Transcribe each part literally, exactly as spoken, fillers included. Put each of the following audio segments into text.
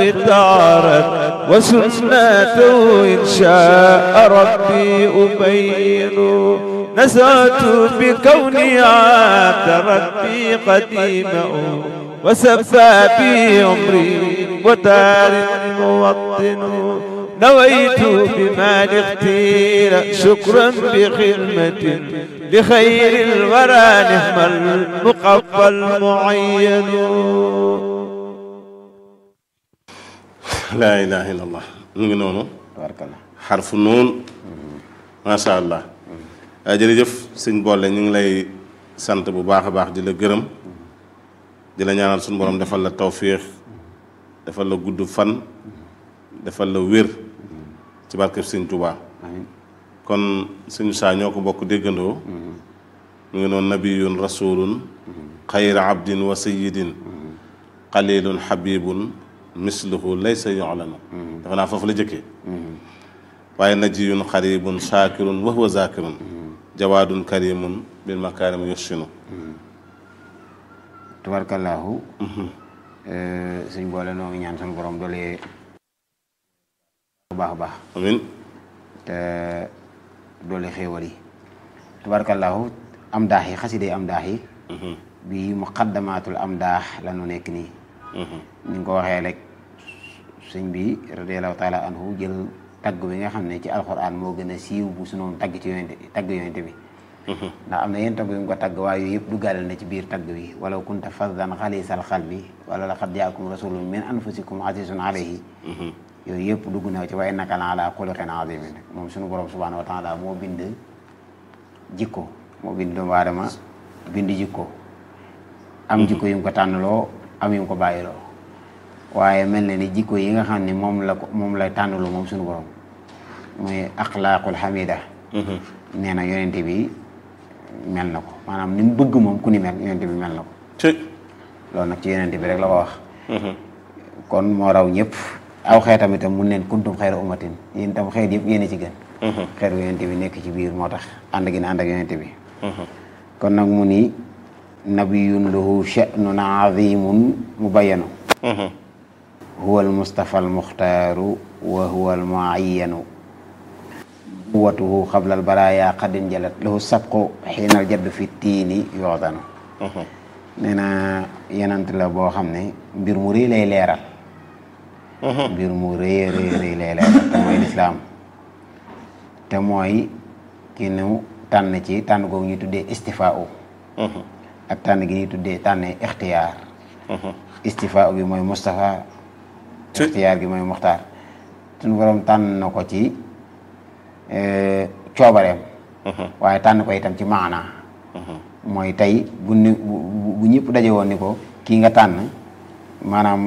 دارت وسنته إن شاء ربي أبين نزعت بكوني عبد ربي قديما وسفى بي عمري ودار موطن نويت بما الاختير شكرا بخدمة لخير الورى نعم المقفى المعين. laa ilaaha illallah mu ngi noonu. tabaarkalla xarfu nuun. macha allah. waaw jërëjëf sëñ Bolle ñu ngi lay sant bu baax a baax di la gërëm di la ñaanal suñu borom defal la tawfiix defal la gudd fan defal la wér ci barkeb sëñ Tuubaa. kon suñu saa ñoo ko bokk déggandoo. mu ngi noonu nabiyun rasulun xayra abdin wa sayyidin qalilun habibun misluhu laysa yu'lanu. dafa naa foofu la jëkkee. waaye najiyun xaribun shaakirun wa huwa zaakirun jawaadun karimun bil makaarim yushinu. tubarkallaahu. suñ boole noo ngi ñaan suñu borom doole bu baax a baax. amiin. te doole xéewal yi. tubarkallaahu am daax yi xasida yi am daax yi. bii muqaddamaatul am daax la nu nekk nii. ni nga ko waxee rek sëñ bi radiyallaahu taala anhu jël tagg bi nga xam ne ci alxuraan moo gën a siiw bu sunoon tagg ci yonente tagg yonente bi. ndax am na yenn tagg yu mu ko tagg waaye yooyu yëpp duggaale na ci biir tagg wi walaw kunta faddan xalisal xalbi wala laqad jaakum rasulun min anfusikum azizun alayhi. yooyu yëpp dugg na ci wa innaka la ala xuluqin azimin. moom suñu borom subhanahu wa taala moo bind jikko moo bind doomu aadama bind jikko. am jikko yu mu ko tànnaloo am yu mu ko bàyyiloo waaye mel na ni jikko yi nga xam ne moom la ko moom la tànnaloo moom suñu borom muy axlaaqul hamida. nee na yonente bi mel na ko maanaam ni mu bëgg moom ku ni mel yonente bi mel na ko. loolu nag ci yonente bi rek la ko wax. kon moo raw ñëpp aw xeetam itam mun neen kuntum xayra ummatin yéen itam xeet yëpp yéen a ci gën. xeetu yonente bi nekk ci biir moo tax ànd gi ne ànd ak yonente bi. kon nag mu ni nabiyun lahu sha'nun azimun mubayyanu. huwa al-mustafa al-muxtaaru wa huwa al-muayyanu. quwwatuhu qabla al-baraaya qad injalat lahu sabqu xiina al-jadd fi tiini yu'danu. nee na yenant la boo xam ne mbir mu rëy lay leeral. mbir mu rëy rëy rëy lay leeral te mooy lislaam te mooy ki nu tànn ci tànn googu ñuy tuddee istifaa'u. ak tànn gi ñuy tuddee tànne ixtiyaar. istifaa'u bi mooy Mustafa. ixtiyaar gi mooy Muxtaar. suñu borom tànn na ko ci coobareem. waaye tànn ko itam ci maanaa. mooy tey bu ni bu ñëpp daje woon ni ko kii nga tànn maanaam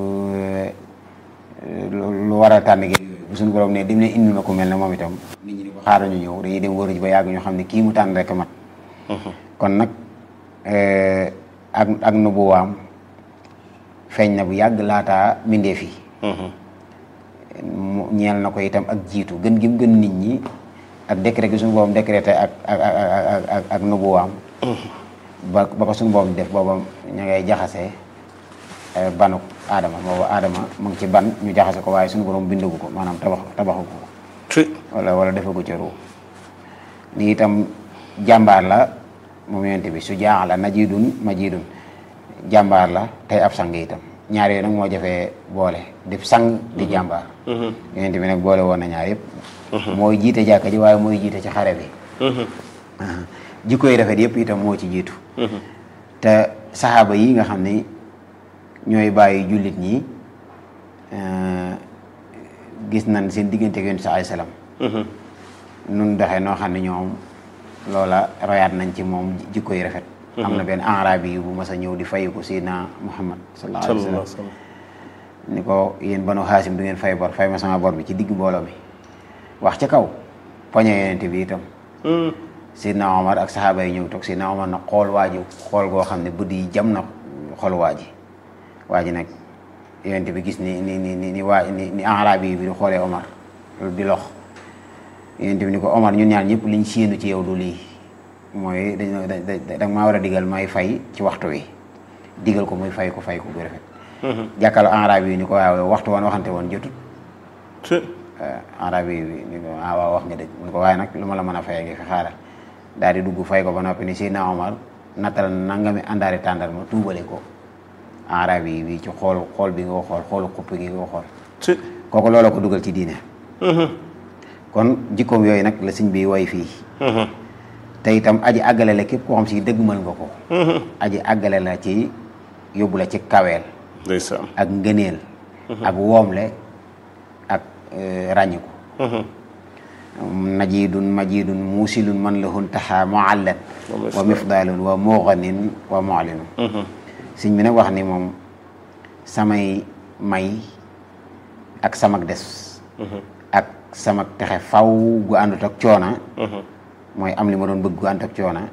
lu war a tànn gi bu suñu borom ne dim ne indi na ko mel ne moom itam nit ñi di ko xaaral ñu ñëw dañuy dem wëru ji ba yàgg ñu xam ne kii mu tànn rek mat. kon nag ak ak nubuwaam feeñ na bu yàgg laataa mbindeef yi. ñeel na ko itam ak jiitu gën gi mu gën nit ñi ak décret gi suñu boobam décrété ak ak ak ak ak nubuwaam. ba ba ko suñu boobam def booba ña ngay jaxase banu Adama booba Adama mu ngi ci ban ñu jaxase ko waaye suñu borom bindagu ko maanaam tabax tabaxu ko. wala wala defagu ci ruu. ni itam jàmbaar la moom yonent bi su jaax la najidun majidun jàmbaar la tey ab sang itam ñaar yooyu nag moo jafee boole di sang di jàmbaar. yonent bi nag boole woon na ñaar yëpp. mooy jiite jàkka ji waaye mooy jiite ci xare bi. jikko yi rafet yëpp itam moo ci jiitu. te saxaaba yi nga xam ne ñooy bàyyi jullit ñi gis nañ seen diggante ak yonent sallallahu alayhi wasallam. nun doxee noo xam ne ñoom loola royaat nañ ci moom jikko yi rafet. am na benn arabi yi bu mas a ñëw di fay ko Seydina Muhammad sallallahu alayhi wasallam ni ko yéen banu Haasim du ngeen fay bor fay ma sama bor bi ci digg mbooloo mi wax ca kaw poñe yonent bi itam. Seydina Omar ak saxaaba yi ñëw toog Seydina Omar nag xool waa ji xool goo xam ne bët yi jam na xool waa ji waa ji nag yonent bi gis ni ni ni ni waa ni ni arabi bi di xoolee Omar di lox yonent bi ni ko Omar ñun ñaar ñëpp liñ séenu ci yow du lii mooy dañ da da maa war a digal may fay ci waxtu wi digal ko muy fay ko fay ko bu rafet jàkkaarloo arab yi ni ko waaw waxtu woon waxante woon jotut arab yi ni ko ah waaw wax nga dëgg mu ni ko waaye nag lu ma la mën a fayee ngi fi xaaral daal di dugg fay ko ba noppi ni Seydina Omar nattal nangami àndaari tàndar ma tuubale ko arab yi bi ci xool xool bi nga xool xoolu xupp gi nga xool kooku looloo ko dugal ci diine kon jikkoom yooyu nag la sëñ bi woy fii te itam aji àggale la képp koo xam si dëggmal nga ko aji àggale la ci yóbbu la ci kaweel ak ngëneel ak woomle ak ràññiku najidun majidun muusilun man lahun taxa muallat wa mifdalun wa muxanin wa mu'linun sëñ bi nag wax ni moom samay may ak samak des ak samak texe faw gu àndut ak coona mooy am li ma doon bëgg gu àndut ak coona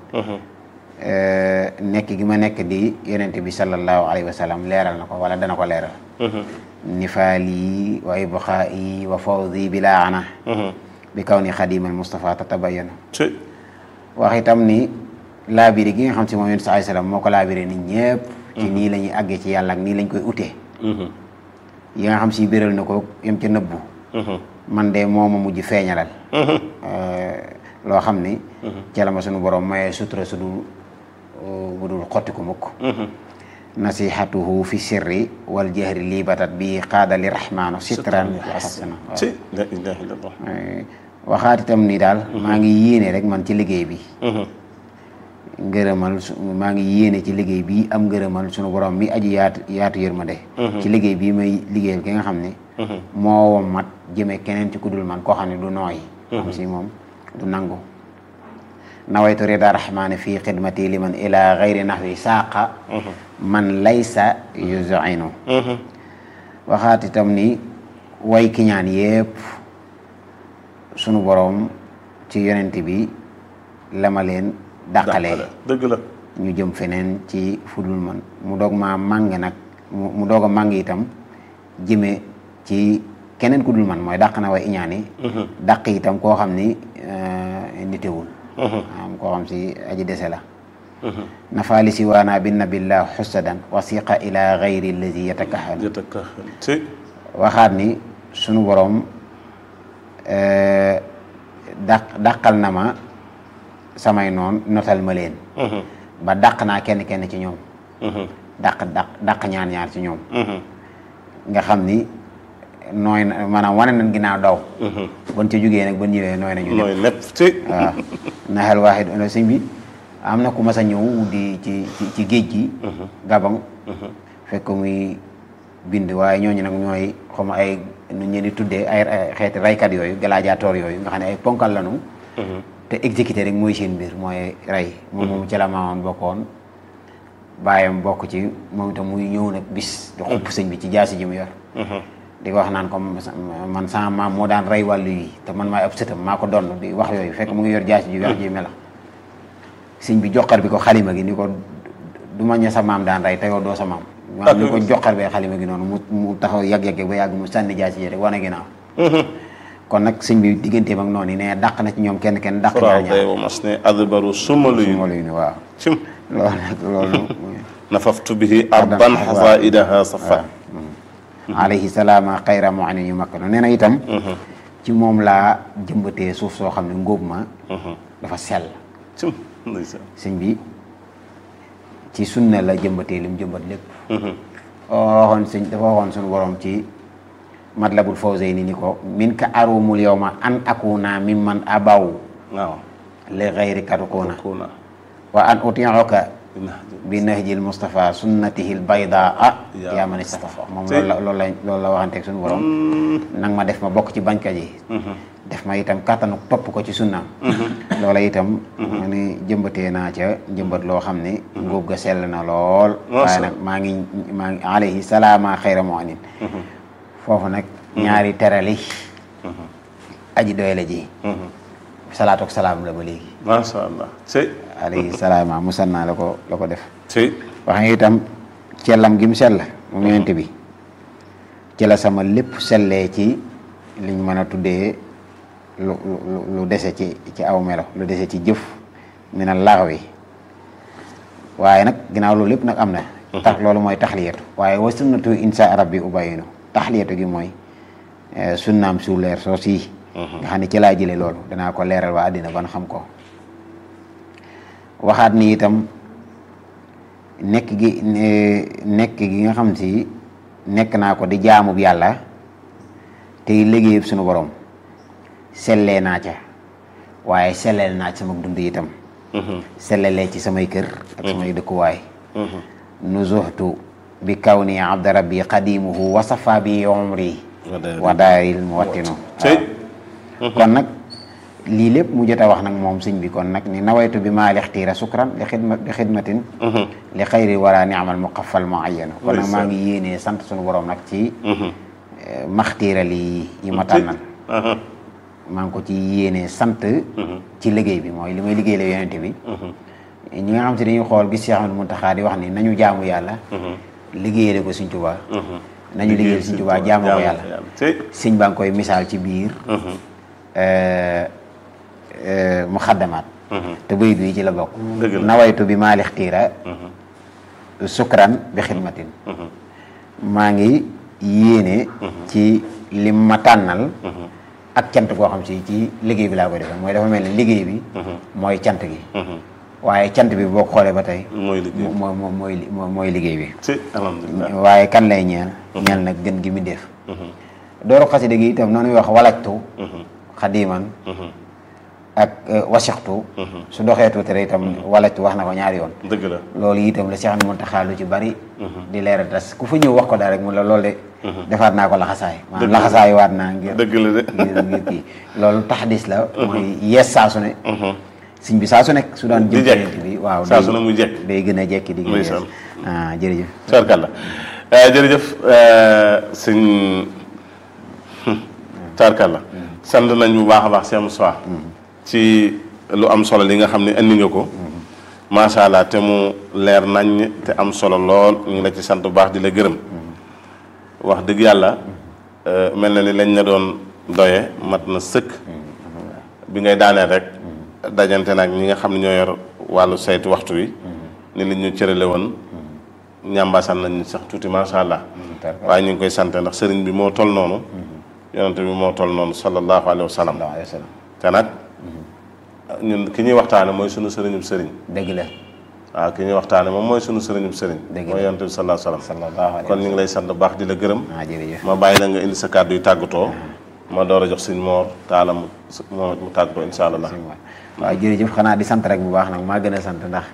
nekk gi ma nekk di yonent bi sallallahu alayhi wa sallam leeral na ko wala dana ko leeral nifaali wa ibqaa'i wa fawzi bila ana bi kaw ni xadimal Mustafa tatabayana wax itam ni laabiri gi nga xam si moom yonent sallallahu alayhi wa sallam moo ko laabiri nit ñëpp ci nii la ñuy àggee ci yàlla ak nii lañ koy utee yi nga xam si béral na ko yem ca nëbbu man de moo ma mujj feeñalal loo xam ni ca la ma sunu borom mayee sutura su dul bu dul xotti ko mukk nasihatuhu fi sirri wal jahri lii batat bi xaadali rahmaanu sitran xasana la ilaha illallah waxaat itam ni daal maa ngi yéene rek man ci liggéey bi ngërëmal maa ngi yéene ci liggéey bi am ngërëmal sunu borom mi aji yaatu yaatu yërmande ci liggéey bii may liggéeyal ki nga xam ne moo wom mat jëme keneen ci ku dul man koo xam ne du nooy xam si moom du nangu nawaytu rida rahmaani fii xidmati liman ila gayri nahwi saaqa man laysa yuzinu waxaat itam ni way kiñaan yépp sunu borom ci yonent bi la ma leen dàqalee dëgg la ñu jëm feneen ci fudul man mu doog maa màng nag mu doog a màng itam jëme ci keneen ku dul man mooy dàq na way iñaan yi dàq itam koo xam ni nitewul am koo xam si aji dese la nafaali si waana bi nabillah xusadan wasiqa ila gayri allazi yatakahal waxaat ni sunu borom dàq dàqal na ma samay noon notal ma leen ba dàq naa kenn kenn ci ñoom dàq dàq dàq ñaar ñaar ci ñoom nga xam ni nooy na maanaam wane nañ ginnaaw daw ban ca jógee nag ban ñëwee nooy nañu nooy lépp ci waaw naxel waaxid sëñ bi am na ku mas a ñëw di ci ci géej gi Gabon fekk muy bind waaye ñooñu nag ñooy xawma ay nu ñu di tuddee ay xeeti raykat yooyu gladiateur yooyu nga xam ne ay ponkal lanu te exécuté rek mooy seen mbir mooy rey moom moom ci la maamoon bokkoon bàyyam bokk ci moom itam muy ñëw nag bis di xupp sëñ bi ci jaasi ji mu yor di ko wax naan comme man sama maam moo daan rey wàllu yi te man maay ab sëtam maa ko donn di wax yooyu fekk mu ngi yor jaasi ji weex ji mela sëñ bi joxar bi ko xalima gi ni ko du ma ñe sa maam daan rey te yow doo sa maam maanaam ni ko joxar bee xalima gi noonu mu mu taxaw yàgg-yàgg ba yàgg mu sànni jaasi ji rek wane ginnaaw kon nag sëñ bi digganteem ak noonu yi ne dàq na ci ñoom kenn kenn dàq ñaar ñaar mas ne adbaru sumalu suma luy ni waaw cim loolu nag loolu nafaftu bihi arban xasaidaha safa alayhi salaama xayra mu ani yu makk no nee na itam ci moom laa jëmbatee suuf soo xam ne ngóob ma dafa sell cim sëñ bi ci sunna la jëmbatee lim jëmbat lépp waxoon sëñ dafa waxoon suñu borom ci Matlabul Fawzayni ni ko min ka arumul yawma an akuna mimman abaw waaw li ghayri katukuna wa an uti'uka bi nahjil Mustafa sunnatihil baydaa yaa man istafa moom loolu la loolu la loolu la waxanteeg suñu borom nang ma def ma bokk ci bañkat yi def ma itam kattanu topp ko ci sunnaam loola itam ni jëmbatee naa ca jëmbat loo xam ne ngóob ga sell na lool waaye nag maa ngi maa ngi alayhi salaama xayra mu'anin foofu nag ñaari terali aji doyle ji salaatu ak salaam la ba léegi masha Allah sey alayhi salaama musanna la ko la ko def sey wax nga itam cellam gi mu sell moom yonent bi ci la sama lépp sellee ci liñ mën a tuddee lu lu lu dese ci ci aw melo lu dese ci jëf mi na laax wi waaye nag ginnaaw loolu lépp nag am na tax loolu mooy taxliyatu waaye wa sunnatu insha rabbi ubayinu taxliyatu gi mooy sunnaam su leer soo sii nga xam ne ci laa jële loolu danaa ko leeral waa àddina ban xam ko waxaat ni itam nekk gi nekk gi nga xam si nekk naa ko di jaamub yàlla tey liggéeyub suñu borom sellee naa ca waaye selleel naa ci sama dund itam sellelee ci samay kër ak samay dëkkuwaay nuzuhtu bi kaw ni abda rabbi qadimuhu wa safa bi umri wa daaril muwattinu kon nag lii lépp mu jot a wax nag moom sëñ bi kon nag ni nawaytu bi maa lixtiira sukran li xidma bi xidmatin li xayri wara niamal muqaffal muayyanu kon nag maa ngi yéenee sant suñu borom nag ci maxtiira lii yi ma tànnal maa ngi ko ci yéenee sant ci liggéey bi mooy li may liggéey la yonente bi ñi nga xam te dañuy xool gis Cheikh Ahmadou Mountakha di wax ni nañu jaamu yàlla liggéeyale ko Sëñ Tuubaa nañu liggéeyal Sëñ Tuubaa jaamu ko yàlla sëñ baa ngi koy misaal ci biir muxaddamaat te bëy bi ci la bokk nawaytu bi maa lixtiira sukran bi xidmatin maa ngi yéene ci lim ma tànnal ak cant koo xam si ci liggéey bi laa koy defee mooy dafa mel ni liggéey bi mooy cant gi waaye cant bi boo xoolee ba tey mooy mooy mooy liggéey bi waaye kan lay ñeel ñeel nag gën gi mi def dooru xasida gi itam noonu wax walajtu xadiman ak wasixtu su doxee tuuti rek itam walajtu wax na ko ñaari yoon dëgg la loolu itam la Cheikh Ahmadou Mountakha lu ci bari di leeral tas ku fa ñëw wax ko daal rek mu la loolu de defaat naa ko laxasaay maanaam laxasaay waat naa ngir dëgg la de ngir kii loolu taxadis la mooy yees saa su ne sëñ bi saa su nekk su daan jëm jënt bi waaw saa su ne muy jekk day gën a jekki di gën a ah jërëjëf tarkalla jërëjëf sëñ tarkalla sant nañ bu baax a baax Cheikh Moussa ci lu am solo li nga xam ne andi nga ko macha allah te mu leer nañ te am solo lool ñu ngi la ci sant bu baax di la gërëm wax dëgg yàlla mel na ni lañ la doon doye mat na sëkk bi ngay daaneel rek dajante nag ñi nga xam ne ñoo yor wàllu saytu waxtu wi ni li ñu cërale woon ñàmbaasal nañ sax tuuti macha allah waaye ñu ngi koy sant ndax sëriñ bi moo toll noonu yonente bi moo toll noonu sallallahu alayhi wa sallam te nag ñun ki ñuy waxtaane mooy sunu sëriñum sëriñ dëgg la waaw ki ñuy waxtaane moom mooy sunu sëriñum sëriñ mooy yonente bi sallallahu alayhi wa sallam kon ñu ngi lay sant bu baax di la gërëm ma bàyyi la nga indi sa kàddu yu tàggatoo ma door a jox sëñ Moor Taala mu mu tàggatoo insha allah waaw jërëjëf xanaa di sant rek bu baax nag maa gën a sant ndax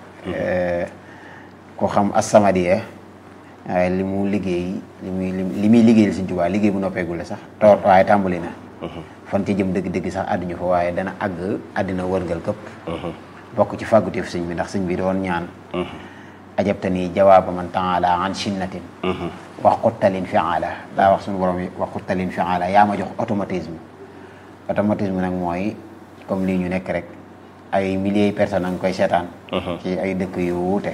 ko xam As-Samadiyya li mu liggéey li muy li muy liggéeyal Sëñ Tuubaa liggéey bu noppeegul la sax toor waaye tàmbali na fan ci jëm dëgg-dëgg sax àdduñu fa waaye dana àgg àddina wërngal këpp bokk ci fàgguteef sëñ bi ndax sëñ bi doon ñaan ajabtani jawaaba man taala an chinnatin wax xuttalin fi ala daa wax suñu borom yi wax xuttalin fi ala yaa ma jox automatisme automatisme nag mooy comme lii ñu nekk rek ay milliers de personnes a ngi koy seetaan ci ay dëkk yu wuute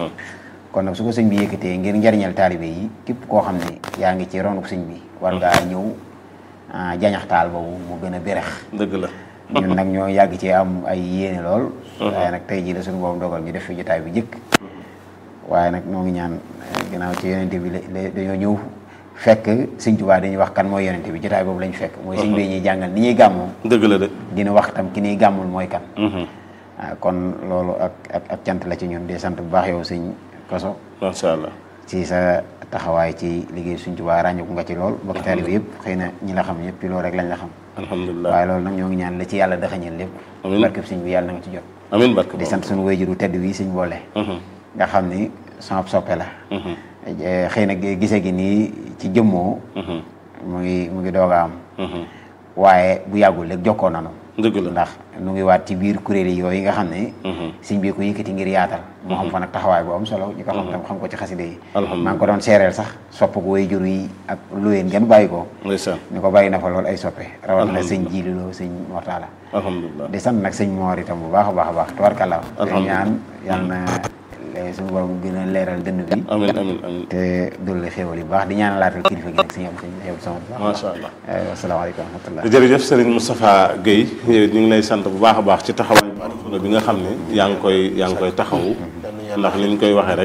kon nag su ko sëñ bi yëkkatee ngir njariñal taalibe yi képp koo xam ne yaa ngi ci ronuk sëñ bi war ngaa ñëw jañaxtaal boobu mu gën a bérex dëgg la ñun nag ñoo yàgg ci am ay yéene lool waaye nag tey jii la suñu boobu dogal ñu def fi jotaay bi jëkk waaye nag ñoo ngi ñaan ginnaaw ci yonente bi la dañoo ñëw fekk sëñ Tuubaa dañuy wax kan mooy yonente bi jotaay boobu lañ fekk mooy sëñ bi ñuy jàngal ni ñuy gàmmoo dëgg la de dina wax tam ki ñuy gàmmul mooy kan waaw kon loolu ak ak ak cant la ci ñun di sant bu baax yow sëñ Koso macha allah ci sa taxawaay ci liggéey sëñ Tuubaa ràññeeku nga ci lool bokk taalibe bi yëpp xëy na ñi la xam ñëpp ci loolu rek lañ la xam alhamdulilah waaye loolu nag ñoo ngi ñaan la ci yàlla daxañal lépp barkeb sëñ bi yàlla na nga ci jot amiin barke di sant suñu wéyjuru tedd wi sëñ boole nga xam ni sama soppe la xëy na gise gi nii ci jëmmoo mu ngi mu ngi doog a am waaye bu yàggul rek jokkoo nanu dëgg la ndax nu ngi waat ci biir kuréel yi yooyu nga xam ne sëñ bi ko yëkkati ngir yaatal moo xam fa nag taxawaay bu am solo ñi ko xam tam xam ko ci xaside yi maa ngi ko doon seereel sax sopp ko way jur yi ak luween ngeen bàyyi ko ni ko bàyyi na fa loolu ay soppe rawat na sëñ Jiili Lo sëñ Mortala alhamdulilah di sant nag sëñ Moor itam bu baax a baax a baax tubarkalla ñaan yal na suñu borom gën a leeral dënn bi amiin amiin amiin te dolli xéwal yu baax di ñaanalaatal kilifa gi nag sëñ am sëñ xew sama bu baax macha allah asalaamaaleykum wa rahmatullah jërëjëf Serigne Moustapha Guèye yow ñu ngi lay sant bu baax a baax ci taxawaay bu bi nga xam ne yaa ngi koy yaa ngi koy taxawu ndax li ñu koy waxee rek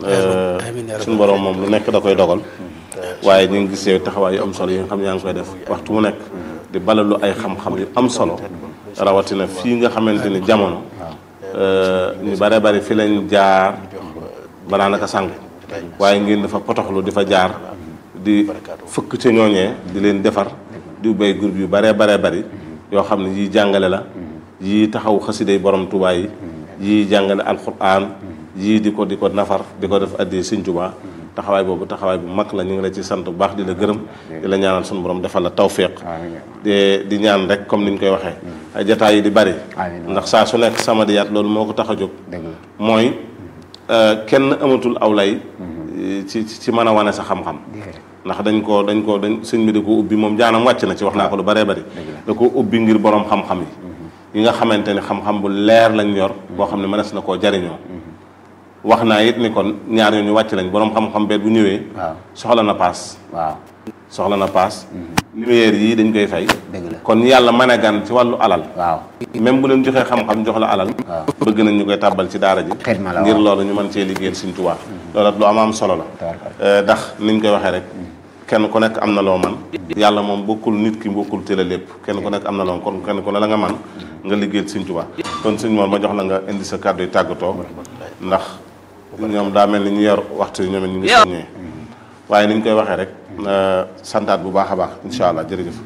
suñu borom moom lu nekk da koy dogal waaye ñu ngi gisee taxawaay yu am solo yi nga xam ne yaa ngi koy def waxtu mu nekk di balalu ay xam-xam yu am solo rawatina fii nga xamante ni jamono ñu bare bari fi lañ jaar ba daanaka sànq waaye ngeen dafa potoxlu di fa jaar di fëkk ca ñooñee di leen defar di ubbay groupe yu bare bare bari yoo xam ne yii jàngale la yii taxaw xasiday borom Tuubaa yi yii jàngale alquran yii di ko di ko nafar di ko def addi Sëñ Tuubaa taxawaay boobu taxawaay bu mag la ñu ngi la ci sant bu baax di la gërëm di la ñaanal suñu borom defal la tawfiq di di ñaan rek comme ni ñu koy waxee ay jataay yi di bari ndax saa su nekk Samadiyat loolu moo ko tax a jóg mooy kenn amatul aw lay ci ci mën a wane sa xam-xam ndax dañ ko dañ ko dañ sëñ bi da ko ubbi moom jaanam wàcc na ci wax naa ko lu baree bari da ko ubbi ngir borom xam-xam yi yi nga xamante ne xam-xam bu leer lañ yor boo xam ne mënees na koo jariñoo wax naa it ni kon ñaar ñooñu wàcc nañ borom xam-xam beet bu ñëwee soxla na paas waaw soxla na paas lumière yii dañ koy fay dëgg la kon yàlla mën a gan ci wàllu alal waaw même bu leen joxee xam-xam jox la alal bëgg nañ ñu koy tàbbal ci daara ji ngir loolu ñu mën cee liggéeyal Sëñ Tuubaa loolu lu am am solo la ndax niñ koy waxee rek kenn ku nekk am na loo man yàlla moom bokkul nit ki bokkul tële lépp kenn ku nekk am na loo kon kenn ku ne la nga man nga liggéeyal Sëñ Tuubaa kon sëñ Mor ma jox la nga indi sa kàddu yi tàggatoo ndax ñoom daa mel ni ñu yor waxtu yi ñoom it ñu ngi soññee waaye ni ñu koy waxee rek santaat bu baax a baax incha allah jërëjëf.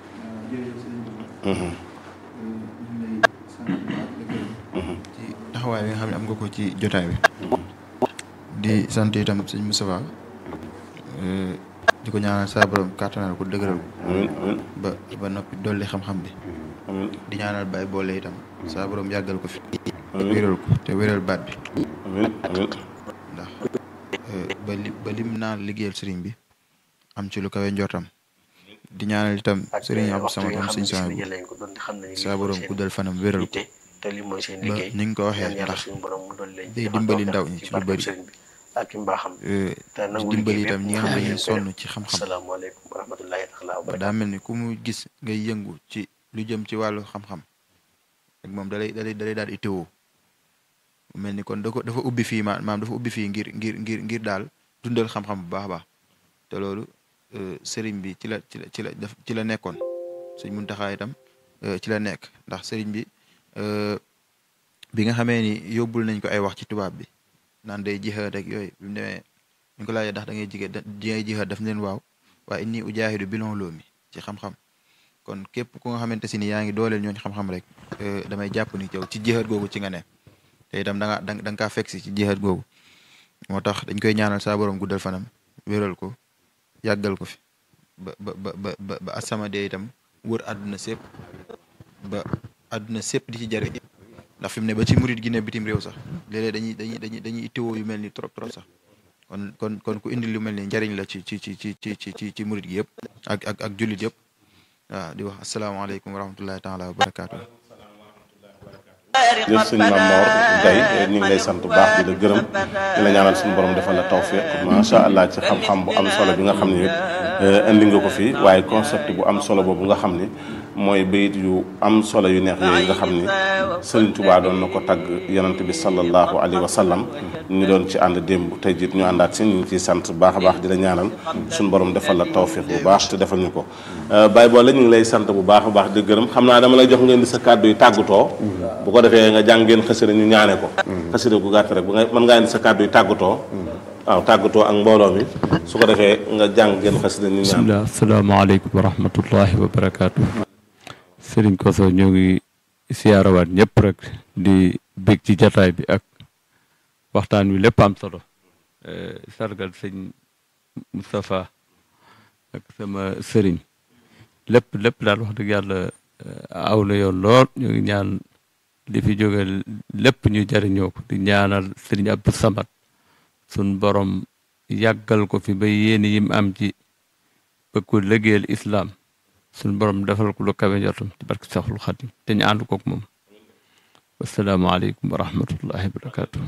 ci taxawaay bi nga xam ne am nga ko ci jotaay bi di sant itam sëñ Moustapha di ko ñaanal saa borom kàttanal ko dëgëral ba ba noppi dolli xam-xam bi di ñaanal Baye boole itam saa borom yàggal ko fi wéral ko te wéral baat bi ndax ba li ba lim naan liggéeyal sëriñ bi am ci lu kawe njortam di ñaanal itam sëriñ Abdou Samad am sëñ Sohaybu bi saa borom guddal fanam wéral ko ba ni nga ko waxee ndax day dimbali ndaw ñi ci lu bëri di dimbali itam ñi nga xam ne dañuy sonn ci xam-xam ba daa mel ni ku mu gis ngay yëngu ci lu jëm ci wàllu xam-xam ak moom dalay dalay dalay daal di teewoo mel ni kon da ko dafa ubbi fii ma maam dafa ubbi fii ngir ngir ngir ngir daal dundal xam-xam bu baax a baax te loolu sëriñ bi ci la ci la ci la def ci la nekkoon sëñ Muntaxa itam ci la nekk ndax sëriñ bi bi nga xamee ni yóbbul nañ ko ay wax ci tubaab bi naan day jihaad ak yooyu bi mu demee ñu ko laajee ndax da ngay jigéen da ngay jihaad daf leen waaw waaye inni ujaahidu bilon loo mi ci xam-xam kon képp ku nga xamante si ni yaa ngi dooleel ñooñu xam-xam rek damay jàpp ni yow ci jihaad googu ci nga ne te itam da nga da nga kaa fekk si ci jihaad googu moo tax dañ koy ñaanal saa borom guddal fanam wéral ko yàggal ko fi ba ba ba ba ba As-Samadiyya itam wër àdduna sépp ba àdduna sépp di ci jariñ ndax fi mu ne ba ci murit gi ne bitim réew sax léeg-léeg dañuy dañuy dañuy dañuy itteewoo yu mel ni trop trop sax kon kon kon ku indi lu mel ni njariñ la ci ci ci ci ci ci ci murit gi yëpp ak ak ak jullit yëpp waaw di wax asalaamaaleykum wa rahmatullahi taala wa barakaatu. jëf sëñ Mame Mor Gaye ñu ngi lay sant bu baax di la gërëm di la ñaanal suñu borom defal la tawfiq macha allah ci xam-xam bu am solo bi nga xam ne yëpp indi nga ko fi waaye concept bu am solo boobu nga xam ni mooy bayit yu am solo yu neex yooyu nga xam ni Sëriñ Tuubaa doon na ko tagg yonante bi sallallahu alayhi wa sallam ñu doon ci ànd démb tey jiit ñu àndaat si ñu ngi ciy sant bu baax a baax di la ñaanal suñu borom defal la tawfiq bu baax te defal ñu ko Baye Boole ñu ngi lay sant bu baax a baax di gërëm xam naa dama lay jox ngeen di sa kàddu yu tàggatoo bu ko defee nga jàng ngeen xasida ñu ñaane ko xasida gu gàtt rek bu nga mën ngaa indi sa kàddu yu tàggatoo waaw tàggatoo ak mbooloo mi su ko defee nga jàng ngeen xasida ñu ñaan bismillah asalaamaaleykum wa rahmatullahi wa barakaatu sëriñ Koso ñoo ngi siyaarawaat ñëpp rek di bég ci jataay bi ak waxtaan wi lépp am solo sargal sëñ Moustapha ak sama sëriñ lépp lépp daal wax dëgg yàlla aw na yoon lool ñu ngi ñaan li fi jóge lépp ñu jariñoo ko di ñaanal sëriñ Abdou Samad sun borom yàggal ko fi ba yéeni yim am ci bëgg ko liggéeyal islam sun borom defal ko lu kawe njortam ci barke Seexul Xadim te ñu ànd kook moom wasalaamaaleykum wa rahmatullahi wa barakatuh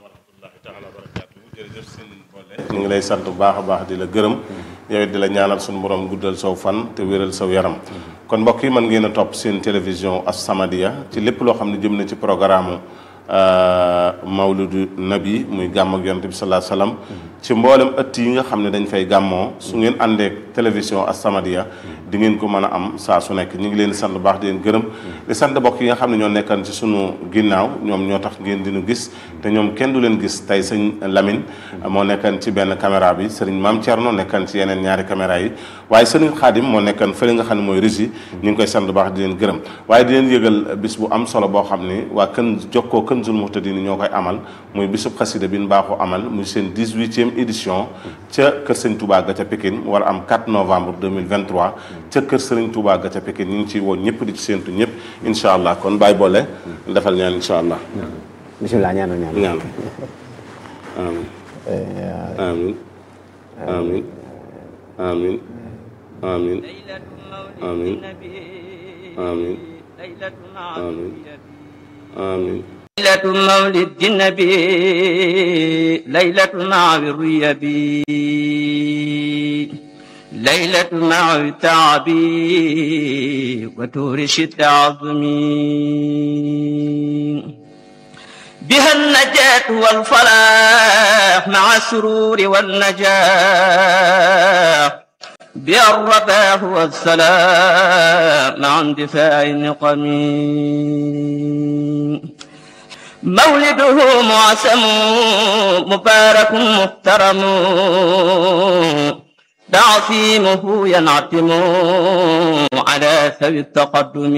ñu ngi lay sant bu baax a baax di la gërëm yow it di la ñaanal suñu borom guddal saw fan te wéral saw yaram kon mbokk yi mën ngeen a topp seen télévision As-Samadiyya ci lépp loo xam ne jëm na ci programme mawludu nabi muy gàmm ak yonent bi sallallahu alayhi wasallam ci mboolem ëtt yi nga xam ne dañ fay gàmmoo su ngeen àndeek télévision As-Samadiyya di ngeen ko mën a am saa su nekk ñu ngi leen di sant bu baax di leen gërëm di sant bokk yi nga xam ne ñoo nekkan ci sunu ginnaaw ñoom ñoo tax ngeen dinu gis te ñoom kenn du leen gis tey sëñ Lamine moo nekkan ci benn caméra bi sëriñ Maam Thierno nekkan ci yeneen ñaari caméra yi waaye sëriñ Xaadim moo nekkan fële nga xam ne mooy régie ñu ngi koy sant bu baax di leen gërëm waaye di leen yëgal bis bu am solo boo xam ni waa kën jokkoo Kanzul Muhtadin ñoo koy amal muy bisub xasida bi ñu baaxoo amal muy seen dix-huitième édition ca kër sëñ Touba ga ca Pikine war a am quatre novembre deux mille vingt-trois ca kër sëriñ Touba ga ca Pikine ñu ngi ciy woo ñëpp di ci séentu ñëpp incha allah kon bàyyi boole defal ñaan incha allah bisimilah ñaanal ñaan ñaan amin amin amin amin amin amin amin amin ليلة مولد النبي ليلة مع الريبي ليلة مع التعب وتورش التعظم بها النجاة والفلاح مع السرور والنجاح بها الرباح والسلام مع اندفاع النقم مولده معسم مبارك محترم تعصيمه ينعتم على ثوي التقدم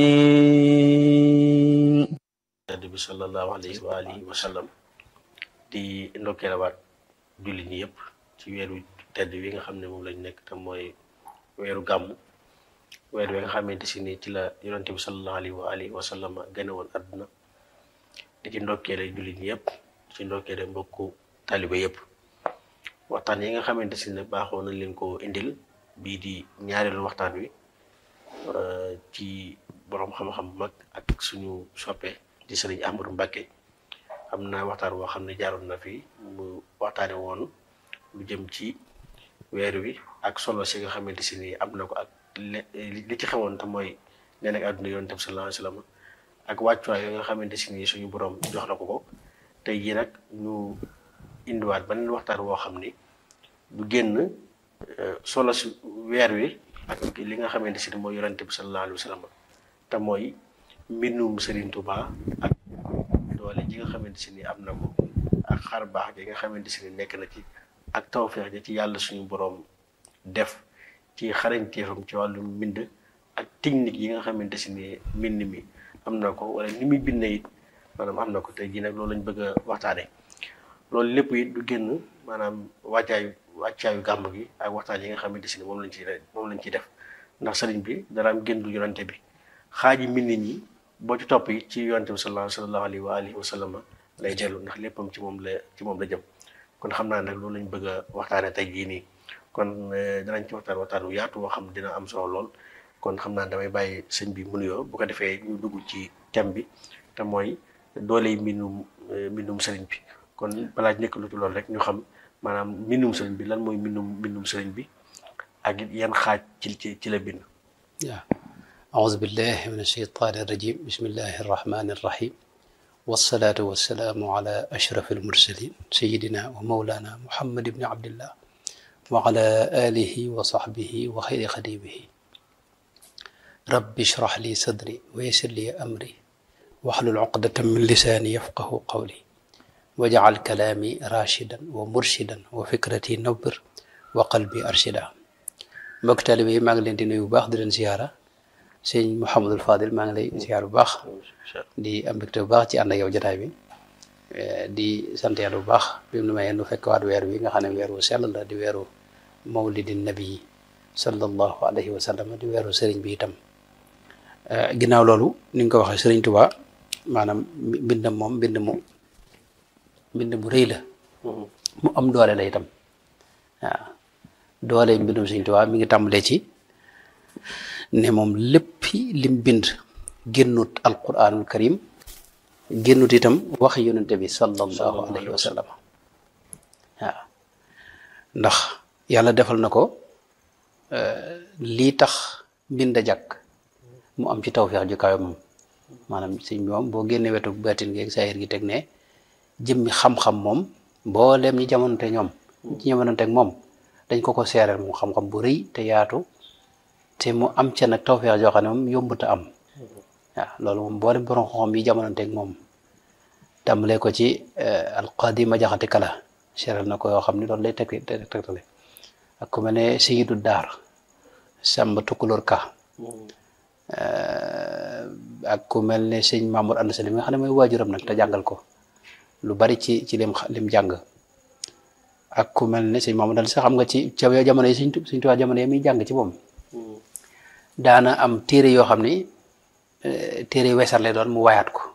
النبي صلى الله عليه وآله وسلم di ndokkeelawaat jullit ñi yëpp ci weeru tedd wi nga xam ne moom lañ nekk te mooy weeru gàmmu weer wi nga xamante si ni ci la yonente bi sallallahu alayhi wa alihi wa sallam gane woon àdduna di ci ndokkeele jullit ñi yëpp ci ndokkeele mbokku taliba yëpp waxtaan yi nga xamante si ne baaxoo nañ leen ko indil bii di ñaareelu waxtaan wi ci borom xam-xam bu mag ak suñu soppe di sëriñ Ahmadou Mbacké am na waxtaan woo xam ne jaaroon na fi mu waxtaane woon lu jëm ci weer wi ak solo si nga xamante si ni am na ko ak li ci xewoon te mooy nee nag àdduna yonent bi sallallahu alayhi wasallam ak wàccuwaay yi nga xamante si ni suñu borom jox na ko ko tey jii nag ñu indiwaat beneen waxtaan woo xam ni du génn solo si weer wi ak li nga xamante si ni mooy yonent bi sallallahu alayhi wasallam te mooy mbindum Serigne Touba ak doole ji nga xamante si ni am na ko ak xar baax gi nga xamante si ni nekk na ci ak tawfeex ji ci yàlla suñu borom def ci xarañteefam ci wàllu mbind ak technique yi nga xamante si ni mbind mi am na ko wala ni muy bind it maanaam am na ko tey jii nag loolu lañ bëgg a waxtaane loolu lépp it du génn maanaam wàccaayu wàccaayu gàmm gi ak waxtaan yi nga xamante si ni moom lañ ci moom lañ ciy def ndax sëriñ bi dara am génn du yonante bi xaaji mbind ñi boo ci topp yi ci yonante bi sallallahu alayhi wa alihi wa sallam lay dellu ndax léppam ci moom la ci moom la jëm kon xam naa nag loolu lañ bëgg a waxtaane tey jii nii kon danañ ci waxtaan waxtaan wu yaatu woo xam dina am solo lool kon xam naa damay bàyyi sëñ bi mu nuyoo bu ko defee ñu dugg ci thème bi te mooy dooley mbindum mbindum sëriñ bi kon balaa njëkk lu ci loolu rek ñu xam maanaam mbindum sëriñ bi lan mooy mbindum mbindum sëriñ bi ak yan xaaj ci ci ci la bind. waaw aouzu billahi min ashaytaani rajim bismillahi arrahmani arrahim wasalaatu wasalaamu ala ashraf almursalin sayidina wa maulana muhammad ibni abdillah wa ala alihi wa sahbihi wa xayri xadimihi rabbi shrah li sadri wa yassir li amri wahlul uqdatan min lisaani yafqahu qawli waj'al kalaami rashidan wa murshidan wa fikrati nawwir wa qalbi arshida mbokk taalibe yi maa ngi leen di nuyu bu baax di leen ziyaara sëñ Mouhamadul Fadil maa ngi lay ziyaar bu baax di am mbégte bu baax ci ànd ak yow jotaay bi di sant yàlla bu baax bi mu mayee nu fekk waat weer wi nga xam ne weer wu sell la di weeru mawlidin nabi sallallahu alayhi wa sallam di weeru sëriñ bi itam ginnaaw loolu ni nga ko waxee sëriñ Tuba maanaam mbindam moom mbind mu mbind mu rëy la mu am doole la itam waaw doole mbindum sëriñ Tuba mi ngi tàmbalee ci ne moom léppi lim bind génnut alquranul karim génnut itam wax yonente bi sallallahu alayhi wa sallam waaw ndax yàlla defal na ko lii tax mbind a jàkk mu am ci tawfeex ju kawe moom maanaam sëñ bi moom boo génnee wetu baatin gi ak saahir gi teg ne jëmmi xam-xam moom mbooleem ñi jamonante ñoom ci jamonante ak moom dañ ko ko seereel moom xam-xam bu rëy te yaatu te mu am ca nag tawfeex joo xam ne moom yombuta am waaw loolu moom mboolem borom xam-xam yi jamonante ak moom tàmbalee ko ci alqaadi ma jaxate kala seereel na ko yoo xam ne loolu lay teg tegtale ak ku mel ne Seyidu Daar Samba Tukulóor Ka ak ku mel ne sëñ Mamour Anda Sali mi nga xam ne mooy waajuram nag te jàngal ko lu bari ci ci lim lim jàng ak ku mel ne sëñ Mamour Anda Sali xam nga ci ca jamono yi suñ suñ tuwaa jamono yi muy jàng ci moom daana am téere yoo xam ni téere wesar lay doon mu wayaat ko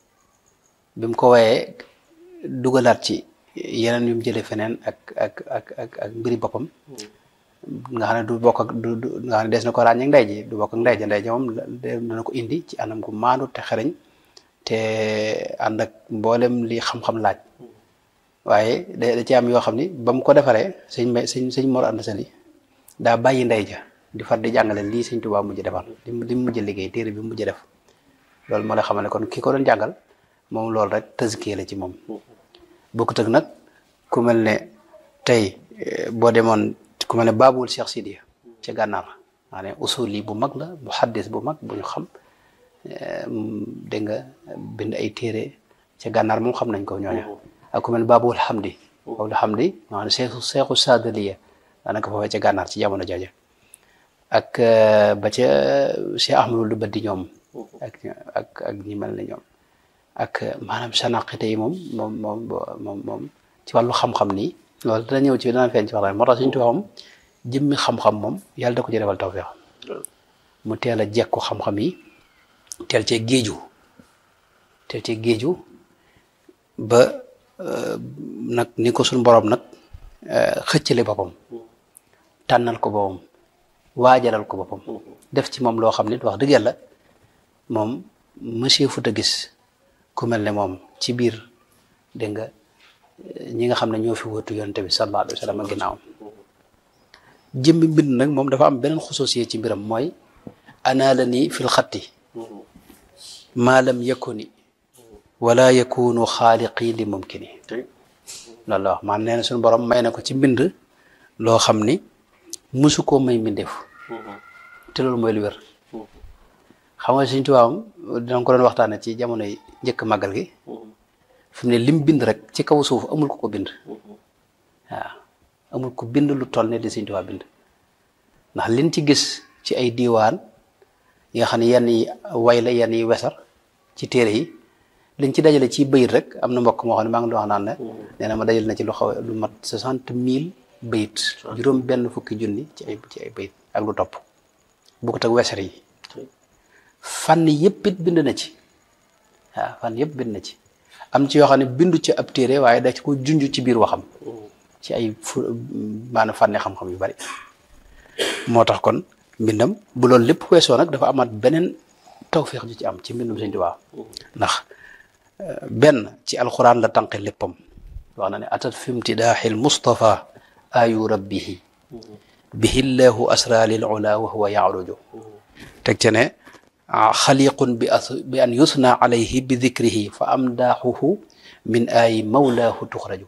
bi mu ko wayee dugalaat ci yeneen yu mu jëlee feneen ak ak ak ak ak mbiri boppam nga xam ne du bokk ak du du nga xam ne des na ko ràññee ndey ji du bokk ak ndey ji ndey ji moom dana ko indi ci anam gu maandu te xereñ te ànd ak mboolem li xam-xam laaj waaye da da ci am yoo xam ni ba mu ko defaree sëñ may sëñ sëñ Mor Anta Sali daa bàyyi ndey ja di far di jàngale lii sëñ Tuubaa mujj defar li mu li mu mujj liggéey téere bi mu mujj def loolu moo lay xamal ne kon ki ko doon jàngal moom loolu rek tëskee la ci moom bokkut ak nag ku mel ne tey boo demoon ku mel ne Baabul Cheikh Sidiya ca gànnaar maanaam usul yi bu mag la bu xaddis bu mag bu ñu xam dégg nga bind ay téere ca gànnaar moom xam nañ ko ñooñu ak ku mel ne Baabul Hamdi Baabul Hamdi maanaam seexu seexu Saadaliya daanaka foofee ca gànnaar ci jamono jooja ak ba ca Cheikh Ahmadul Baddi ñoom ak ak ak ñi mel ne ñoom ak maanaam sanaqite yi moom moom moom moom moom ci wàllu xam-xam nii loolu dana ñëw ci dana feeñ ci waxtaan moo tax suñu tubaab moom jëmmi xam-xam moom yàlla da ko ci defal tawfeex mu teel a jekku xam-xam yi teel cee géeju teel cee géeju ba nag ni ko suñu borom nag xëccale boppam tànnal ko boppam waajalal ko boppam def ci moom loo xam ne wax dëgg yàlla moom monsieur Fouta gis ku mel ne moom ci biir dégg nga ñi nga xam ne ñoo fi wëtu yonent bi sallallahu alayhi wa sallam ak ginnaawam jëmmi mbind nag moom dafa am beneen xususiye ci mbiram mooy anaala nii fil xatti maa lam yakuni wala yakunu xaaliqi li mumkini loolu la wax maanaam nee na suñu borom may na ko ci mbind loo xam ni musu koo may mbindeef te loolu mooy lu wér xam nga suñu tubaabam dina ko doon waxtaane ci jamono yi njëkk màggal gi fi mu ne lim bind rek ci kaw suuf amul ko ko bind waaw amul ko bind lu toll ne di Sëñ Tuubaa bind ndax liñ ci gis ci ay diiwaan yi nga xam ne yenn yi way la yenn yi wesar ci téere yi liñ ci dajale ci bayit rek am na mbokk moo xam ne maa ngi doon wax naan ne nee na ma dajal na ci lu xaw lu mat soixante mille bayit juróom benn fukki junni ci ay ci ay bayit ak lu topp bokkut ak wesar yi fànn yëpp it bind na ci waaw fànn yëpp bind na ci am ci yoo xam ne bindu ci ab téere waaye da ci ko junj ci biir waxam ci ay fu maanaam fànne xam-xam yu bari moo tax kon mbindam bu loolu lépp weesoo nag dafa amaat beneen tawféex ju ci am ci mbindum Sëñ Tuubaa ndax benn ci alxuraan la tànqe léppam wax na ne atat fi imtidaaxil Mustafa ayu rabbihi bihillahu asra lil ula wa huwa yaaruju teg ca ne xaliqun bi as bi an yusna alayhi bi dikrihi fa amdaaxuhu min ay mawlaahu tuxraju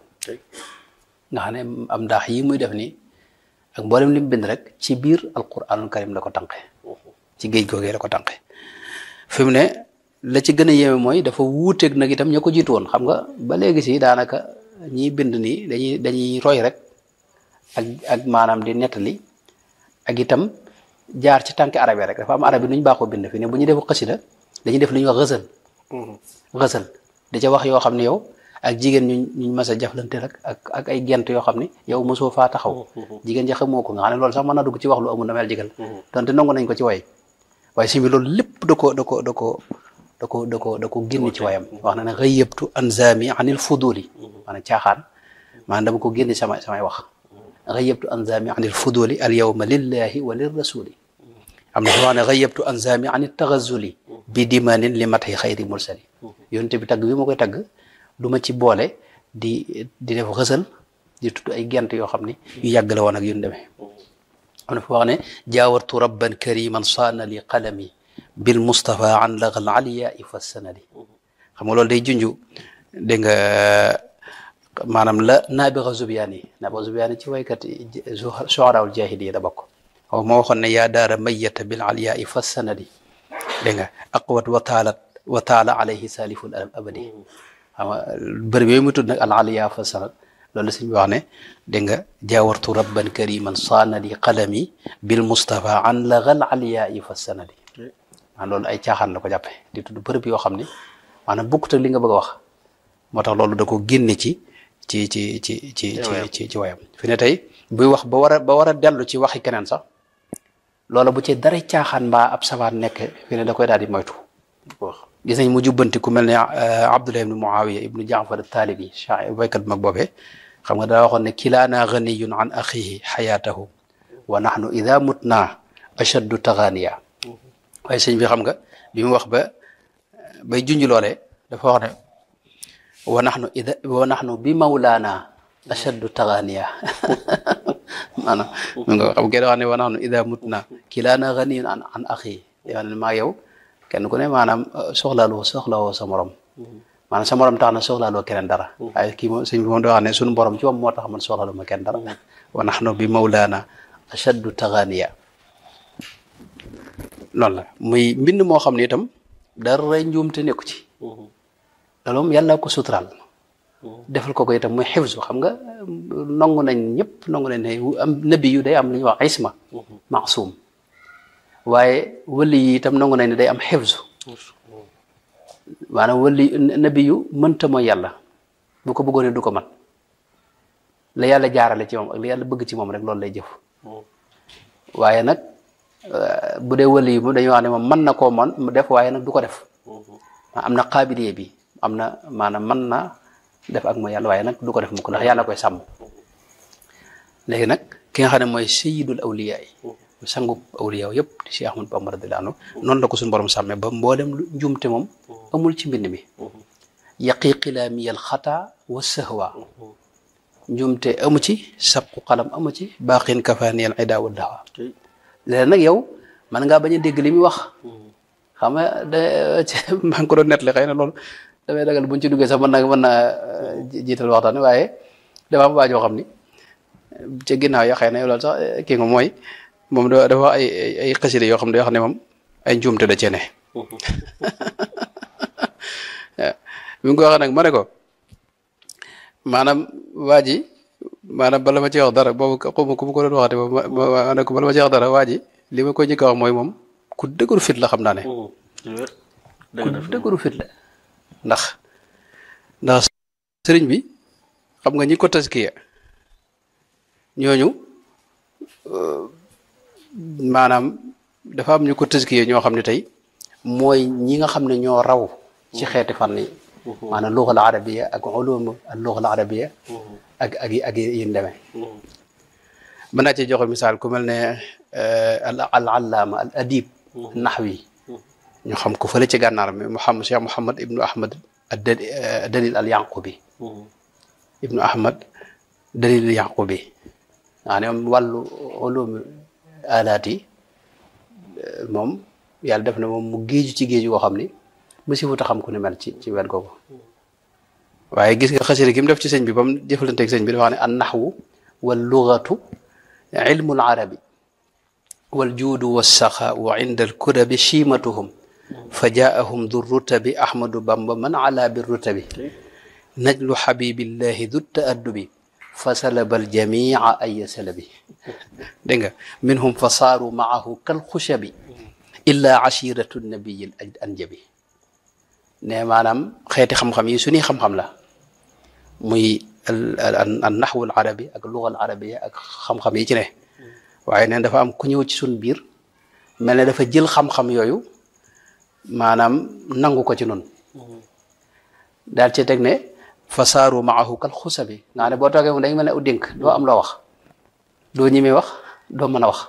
nga xam ne am daax yi muy def nii ak mboolem li mu bind rek ci biir alquranul karim la ko tànqe ci géej googee la ko tànqe fi mu ne la ci gën a yéeme mooy dafa wuuteeg nag itam ña ko jiitu woon xam nga ba léegi si daanaka ñiy bind nii dañuy dañuy roy rek ak ak maanaam di nettali ak itam jaar ci tànki arabe rek dafa am arabe nu ñu baaxoo bind fi ne bu ñu def xasida dañuy def lu ñuy wax xësal xësal da ca wax yoo xam ne yow ak jigéen ñu ñu mas a jaflante rek ak ak ay gent yoo xam ne yow mosoo faa taxaw jigéen ja xamoo ko nga xam ne loolu sax mën naa dugg ci wax lu amul damel jigal donte nangu nañ ko ci way waaye si bi loolu lépp da ko da ko da ko da ko da ko da ko génn ci wayam wax na ne xëyyëbtu anzami anil fuduli maanaam caaxaan maanaam dama ko génn sama samay wax xëyyëbtu anzami anil fuduli al yawma lillahi wa lir rasuli am na wax ne xëyyëbtu anzami anil taxazuli bi dimanin li matxi xayri mursali yonte bi tagg bi ma koy tagg du ma ci boole di di def xësal di tudd ay gent yoo xam ne yu yàgg la woon ak yu demee am na fa wax ne jaawartu rabban kariman saana li qalami bil Mustafa an lagal aliya fa sanadi xam nga loolu day junju dégg nga maanaam la naabixa Zubyaani naabixa Zubyaani ci waykat shu'araa'ul jaahiliyya da bokk waaw moo waxoon ne yaa daara mayyata bil aliya fa sanadi dégg nga aqwat wa taalat wa taala alayhi saliful abadi xam nga bërëb yooyu mu tudd nag al aliya fa sanad loolu suñ bi wax ne dégg nga jaawartu rabban kariman saanadi qalami bil Mustafa an lagal aliya fa sanadi maanaam loolu ay caaxaan la ko jàppe di tudd bërëb yoo xam ne maanaam bokkut ak li nga bëgg a wax moo tax loolu da ko génne ci ci ci ci ci ci ci wayam fi ne tey buy wax ba war a ba war a dellu ci waxi keneen sax loola bu ci dara caaxaan mbaa ab safaan nekk fi ne da koy daal di moytu gis nañ mu jubbanti ku mel ne Abdullah ibnu Muawiya ibnu Jaafar Taalibi shaa'ir baykat mag boobee xam nga daa waxoon ne kilaana ganiyun an axihi xayaatahu wa nahnu ida mutna ashaddu taganiya waaye sëñ bi xam nga bi mu wax ba bay junj loolee dafa wax ne wa nahnu ida wa nahnu bi mawlaana ashaddu taganiya maanaam mi nga xam ngeen wax ne wa nahnu ida mutna kilaana ganiyun an an axihi yaa ne maa yow kenn ku ne maanaam soxlaaloo soxlawoo sa morom maanaam sa morom tax na soxlaaloo keneen dara waaye kii moom sëñ bi moom da wax ne suñu borom ci moom moo tax man soxlaaloo ma kenn dara wa nahnu bi mawlaana ashaddu taganiya loolu la muy mbind moo xam ne itam dara njuumte nekku ci loolu moom yàlla ko suturaal defal ko ko itam muy xifzu xam nga nangu nañ ñëpp nangu nañ ne am nabi yu day am li ñuy wax isma maasum waaye wali yi itam nangu nañ ne day am xifzu maanaam wali nabi yu mënta mooy yàlla bu ko bëggoon du ko man la yàlla jaarale ci moom ak la yàlla bëgg ci moom rek loolu lay jëf waaye nag bu dee wali yi moom dañuy wax ne moom mën na koo man mu def waaye nag du ko def am na qaabiliye bi am na maanaam mën na def ak mooy yàlla waaye nag du ko def mukk ndax yàlla koy sàmm léegi nag ki nga xam ne mooy sayyidul awliya yi sangu awliya yëpp di Cheikh Ahmadou Bamba radiyallahu anhu noonu la ko suñu borom sàmmee ba mboolem njumte moom amul ci mbind mi yaqi qilaamiyal xata wa sahwa njumte amu ci sabqu qalam amu ci baaqin kafaaniyal ida wa dawa léegi nag yow man ngaa bañ a dégg li muy wax xam nga da maa ngi ko doon nettali xëy na loolu damay dagal buñ ci duggee sax mën na mën naa jiital waxtaan waaye dafa am waajoo xam ni ca ginnaaw ya xëy na loolu sax kii nga mooy moom dafa ay ay xasida yoo xam ne yoo xam ne moom ay njuumte da cee ne bi nga ko waxee nag ma ne ko maanaam waa ji maanaam bala ma ci wax dara boobu xawma ku ma ko doon waxate ma ne ko bala ma ci wax dara waa ji li ma ko njëkk a wax mooy moom ku dëgëru fit la xam naa ne ku dëgëru fit la ndax ndax sëriñ bi xam nga ñi ko taskiya ñooñu maanaam dafa am ñu ko taskiya ñoo xam ne tey mooy ñi nga xam ne ñoo raw ci xeeti fànn yi maanaam lugal arabiya ak ulum al lugal arabiya ak ak ak yin demee mën naa ci joxe misaal ku mel ne al allaama al adib naxwi ñu xam ko fële ci gànnaar mi Muhammad Cheikh Muhammad ibnu Ahmad dalil al yanqubi ibnu Ahmad dalil al yanqubi maanaam wàllu ulum alaat yi moom yàlla def na moom mu géeju ci géeju goo xam ni mësi futa xam ku ne mel ci ci wet googu waaye gis nga xasida gi mu def ci sëñ bi ba mu jëflanteeg sëñ bi dafa wax ne an naxwu wal lugatu ilmu al arabi wal juudu wassaxaau inda al kurabi chiimatuhum fa jaahum du rutabi ahmadu bamba man ala bi rutabi najlu xabibillahi du taaddubi fa salaba al jamia ay salabi dégg nga minhum fa saaru maahu kal xushabi illa ashiratu nabiyi al anjabi ne maanaam xeeti xam-xam yi suñuy xam-xam la muy al naxwu al arabi ak luga al arabia ak xam-xam yi ci ne waaye neen dafa am ku ñëw ci suñ biir mel ne dafa jël xam-xam yooyu maanaam nangu ko ci noonu daal ci teg ne fa saaru maahu kal xusabi nga ne boo toogee moom dañ mel ne u dénk doo am loo wax doo ñemee wax doo mën a wax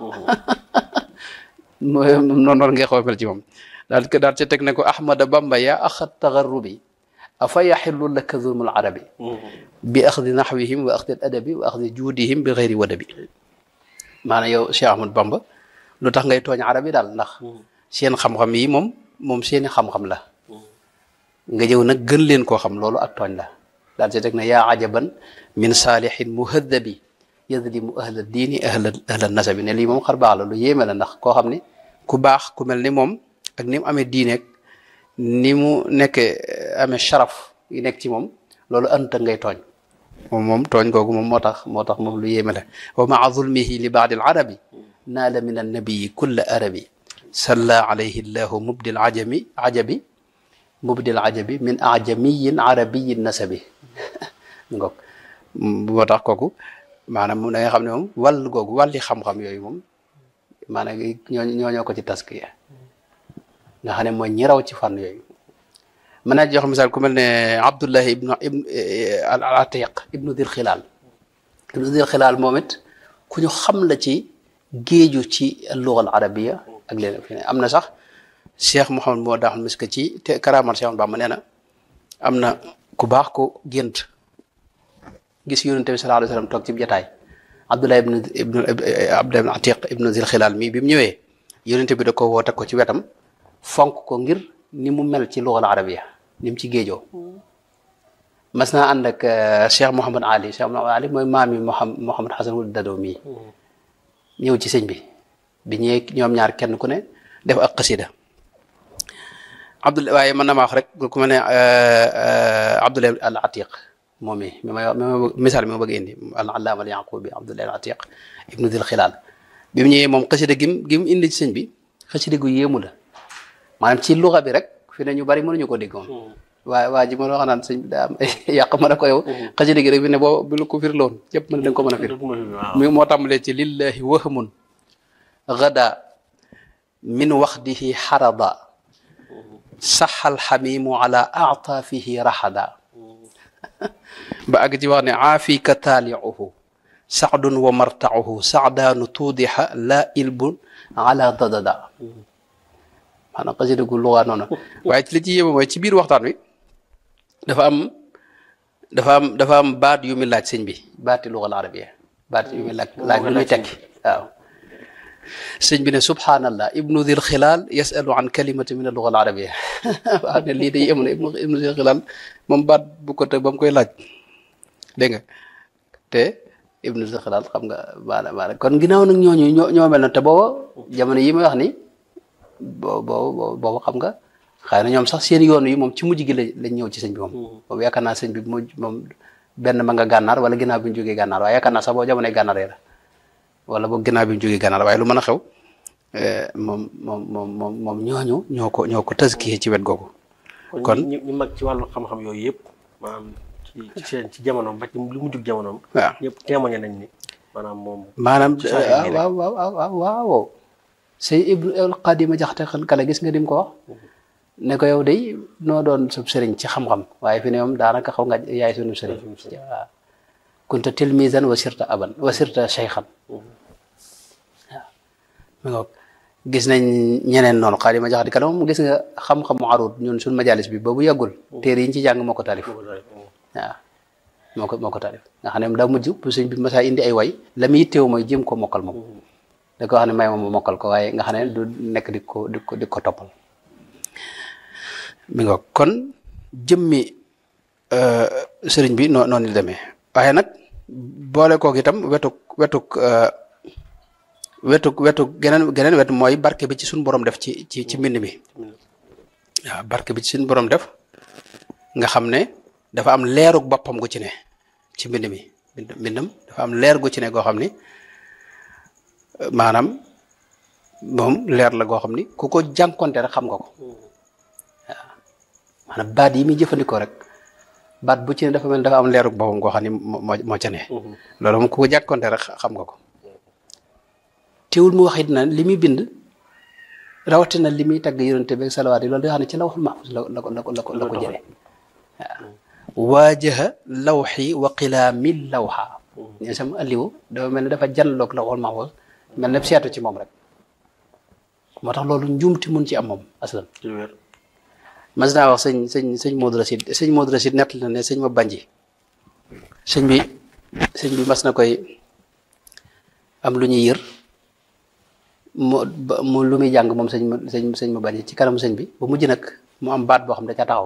noonu noonu ngay xaw a mel ci moom daal daal ci teg ne ko ahmada bamba yaa axat tagarrubi afa yaxillu laka zulmul arabi bi axdi naxwihim wa axdi adabi wa axdi juudihim bi xeyri wadabi maanaam yow Cheikh Ahmad Bamba lu tax ngay tooñ arab yi daal ndax seen xam-xam yi moom moom seeni xam-xam la nga jëw nag gën leen koo xam loolu ak tooñ la daal ci teg na yaa ajaban min saalihin muhaddabi yadlimu ahla diini ahla ahla nasabi ne lii moom xar baax la lu yéeme la ndax koo xam ne ku baax ku mel ni moom ak ni mu amee diineeg ni mu nekke amee sharaf yi nekk ci moom loolu anta ngay tooñ moom moom tooñ googu moom moo tax moo tax moom lu yéeme la wa maa zulmihi li baadi al arabi naala min annabiyi kulla arabi salla alayhi llahu mubdil ajami ajabi mubdil ajabi min ajamiyin arabiyin nasabi ngoog moo tax kooku maanaam da nga xam ne moom wàll googu wàlli xam-xam yooyu moom maanaam ñoo ñooñoo ko ci taskiya nga xam ne mooy ñi raw ci fànn yooyu mën naa jox misaal ku mel ne Abdullahi ibnu ibnu al Atiq ibnu Dil Xilaal ibnu Dil Xilaal moom it ku ñu xam la ci géeju ci lugal arabiya ak leen fi ne am na sax Cheikh Mouhamed moo daaxul miska ci te karaamal Cheikh Bamba nee na am na ku baax ko gént gis yonent bi sallallahu alayhi wa sallam toog ci jataay Abdullah ibnu ibnu Abdullah ibnu Atiq ibnu Zil Xilaal mii bi mu ñëwee yonent bi da ko woo teg ko ci wetam fonk ko ngir ni mu mel ci lugal arabiya ni mu ci géejoo mas naa ànd ak Cheikh Mouhamad Ali Cheikh Mouhamad Ali mooy maam yi Mouhamad Mouhamad Hasan wul Dado mii ñëw ci sëñ bi bi ñëwee ñoom ñaar kenn ku ne def ak xasida Abdullah waaye mën na ma wax rek ku ma ne Abdullah al Atiq moom mi mi ma misaal mi ma bëgg indi al allaama al yaqubi Abdullah al Atiq ibnu Dil Xilaal bi mu ñëwee moom xasida gim gim indi ci sëñ bi xasida gu yéemu la maanaam ci luxa bi rek fi ne ñu bari mënuñu ko déggoon waaye waa ji ma wax naan sëñ bi daa am yàq mën a ko yow xasida gi rek fi ne boo bu la ko fir loon yëpp mën dañ ko mën a fir mi moo tàmbalee ci lillahi wahmun gada min waxdihi xarada saxal xamimu ala aataafihi raxada ba àgg ci wax ne aafika taaliuhu saxdun wa martauhu saxdaanu tuudixa la ilbun ala dadada maanaam xasida gu luwaa noonu waaye ci li ci yéema mooy ci biir waxtaan wi dafa am dafa am dafa am baat yu muy laaj sëñ bi baati lugal arabiya baat yu muy laaj laaj lu muy tekki waaw sëñ bi ne subhanallah ibnu Dil Xilaal yasalu an kalimati min al-lugha al-arabiyya waaw ne lii day yem ne ibnu ibnu Dil Xilaal moom baat bu ko teg ba mu koy laaj dégg nga te ibnu Dil Xilaal xam nga baana baana kon ginnaaw nag ñooñu ñoo ñoo mel na te booba jamono yi may wax ni boo boo booba xam nga xëy na ñoom sax seen yoon yi moom ci mujj gi la lañ ñëw ci sëñ bi moom boobu yaakaar naa sëñ bi mujj moom benn ma nga gànnaar wala ginnaaw bi ñu jógee gànnaar waaye yaakaar naa sax boo jamonoy gànnaar la wala boog ginnaaw bi mu jógee gànnaar waaye lu mën a xew moom moom moom moom moom ñooñu ñoo ko ñoo ko taskiyee ci wet googu. kon ñu ñu mag ci wàllu xam-xam yooyu yëpp maanaam ci ci seen ci jamonoom ba ci lu mu jug jamonoom. waaw ñëpp témoigné nañ ni maanaam moom. maanaam waaw waaw waaw waaw. sëñ Ibnu Xaadima Jaxate Kala gis nga dim ko wax ne ko yow de noo doon sub sëriñ ci xam-xam waaye fi ne moom daanaka xaw nga yaay sunu sëriñ. waaw kunta tilmisan wa sirta aban wa sirta cheykhan waaw mi ngoog gis nañ ñeneen noonu Xaadima Jaxate Kala moom gis nga xam-xamu arut ñun suñ majalis bi ba bu yàggul téere yi ñu ci jàng moo ko taalif waaw moo ko moo ko taalif nga xam ne daa mujj bu sëñ bi masaa indi ay way la muy yitteewu mooy jéem ko mokkal moom da ko wax ne may moom mokkal ko waaye nga xam ne du nekk di ko di ko di ko toppal mi ngoog kon jëmmi sëriñ bi noo noonu la demee waaye nag boole koog itam wetuk wetuk wetuk wetuk geneen geneen wet mooy barke bi ci suñu borom def ci ci ci mbind mi waaw barke bi ci suñu borom def nga xam ne dafa am leerug boppam gu ci ne ci mbind mi mbindam dafa am leer gu ci ne goo xam ni maanaam moom leer la goo xam ni ku ko jànkonte rek xam nga ko waaw maanaam baat yi muy jëfandikoo rek baat bu ci ne dafa mel dafa am leerug boppam goo xam ni moo moo ca ne loolu moom ku ko jànkonte rek xam nga ko teewul mu wax it na li muy bind rawatina li muy tagg yonente bi salawaat yi loolu da xam ne ci lawhul mahfuz la la ko la ko la ko la ko jëlee waaw waajaha lawxi wa qilaami lawxa ñe sama alliwu dafa mel ne dafa janloog lawhul mahfuz mel ne seetu ci moom rek moo tax loolu njuumti mun ci am moom aslan mas naa wax sëñ sëñ sëñ Modou Racide sëñ Modou Racide nett na ne sëñ ma banji sëñ bi sëñ bi mas na koy am lu ñuy yër mu mu lu muy jàng moom sëñ ma sëñ sëñ ma bañ ci kanamu sëñ bi ba mujj nag mu am baat boo xam ne da ca taxaw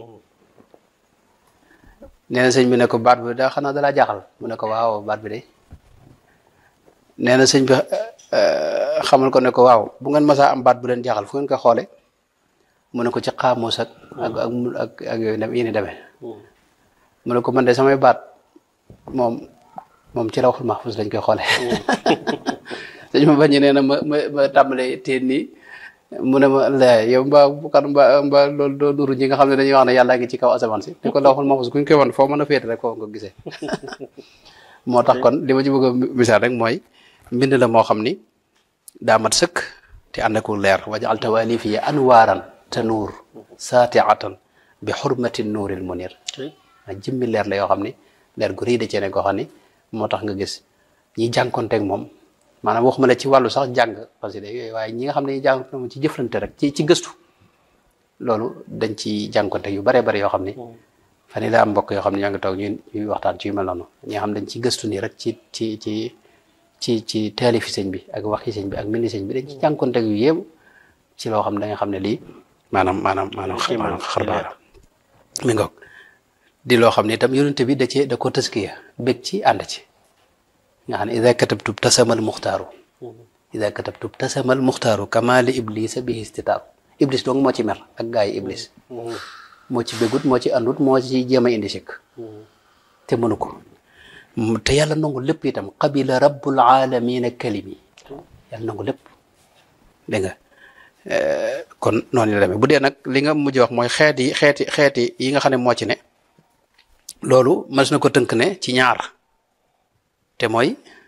nee na sëñ bi ne ko baat bi da xanaa dalaa jaaxal mu ne ko waaw baat bi de nee na sëñ bi xamal ko ne ko waaw bu ngeen masaa am baat bu leen jaaxal fu ngeen ko xoole mu ne ko ci xaamuus ak ak ak ak yooyu dem yéen demee mu ne ko man de samay baat moom moom ci lawhul mahfuz lañ koy xoole sëñ ma bañ nee na ma ma ma tàmbalee teen nii mu ne ma la yow mbaa kan mbaa mbaa loolu doo duru ñi nga xam ne dañuy wax ne yàlla ngi ci kaw asamaan si ne ko lawhul mahfuz kuñ koy wan foo mën a féete rek foo nga gisee moo tax kon li ma ci bëgg a misaal rek mooy mbind la moo xam ni daa mat sëkk te ànd ak leer wajal tawalifi ya anwaaran tanuur saatiatan bi xurmati nuuril munir a jëmmi leer la yoo xam ni leer gu rëy da cee ne koo xam ni moo tax nga gis ñi jànkonteeg moom maanaam waxuma la ci wàllu sax jàng parce que yooyu waaye ñi nga xam ne ñi jànkonteeg moom ci jëflante rek ci ci gëstu loolu dañ ci jànkonteeg yu baree bari yoo xam ni fan yi daa am mbokk yoo xam ne ñoo ngi toog ñuy ñuy waxtaan ci yu mel noonu ñi nga xam dañ ci gëstu nii rek ci ci ci ci ci taalifi sëñ bi ak waxi sëñ bi ak mindi sëñ bi dañ ci jànkonteeg yu yéem ci loo xam ne da nga xam ne lii maanaam maanaam maanaam maanaam xarbaa la mi ngoog di loo xam ne itam yonente bi da cee da ko tëskiya bég ci ànd ci nga xam ne ida katabtub tasamal muxtaaru ida katabtub tasamal muxtaaru kama li iblisa bihi istitaaru iblis donc moo ci mer ak gaa yi iblis moo ci bégut moo ci àndut moo ci jéem a indi sikk te mënu ko te yàlla nangu lépp itam qabila rabbul alamina kalimi yàlla nangu lépp dégg nga kon noonu la demee bu dee nag li nga mujj wax mooy xeet yi xeeti xeeti yi nga xam ne moo ci ne loolu mas na ko tënk ne ci ñaar te mooy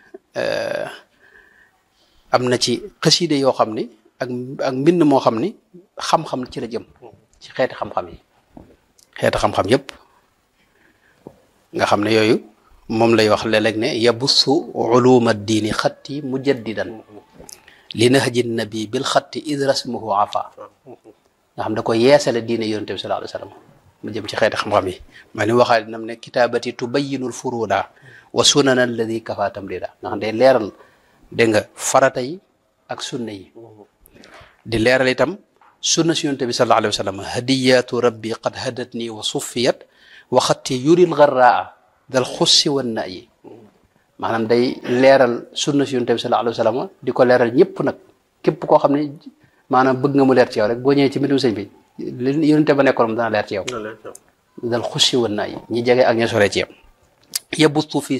am na ci xasiide yoo xam ni ak ak mbind moo xam ni xam-xam ci la jëm ci xeeti xam-xam yi xeeti xam-xam yépp nga xam ne yooyu moom lay wax léeg-léeg ne yabussu uluma diini xatti mujaddidan li nahji nabi bil xatti id rasmuhu afa nga xam da ko yeesale diine yonente bi sallallahu alayhi wa sallam mu jëm ci xeeti xam-xam yi maa ni waxaale nam ne kitaabati tubayinul furuda wa sunana alladi kafa tamrida nga xam day leeral dégg nga farata yi ak sunna yi di leeral itam sunna si yonente bi sallallahu alayhi wa sallam hadiyatu rabbi qad hadatni wa suffiyat wa xatti yuril garraa dal xussi wan na yi maanaam day leeral sunna si yonente bi sallallahu alayhi wa sallam di ko leeral ñëpp nag képp koo xam ne maanaam bëgg nga mu leer ci yow rek boo ñëwee ci mbindum sëñ bi li yonente ba nekkoon moom dana leer ci yow dal xussi wan na yi ñi jege ak ñi sore ci yow yabustu fi